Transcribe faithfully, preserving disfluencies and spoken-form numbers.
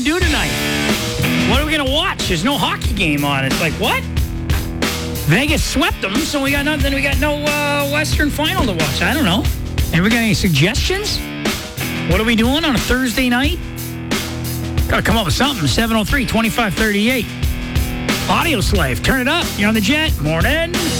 going to do tonight? What are we going to watch? There's no hockey game on. It's like, what? Vegas swept them, so we got nothing. We got no uh, Western final to watch. I don't know. Have we got any suggestions? What are we doing on a Thursday night? Got to come up with something. seven oh three, twenty-five thirty-eight. Audio Slave, turn it up. You're on the jet. Morning.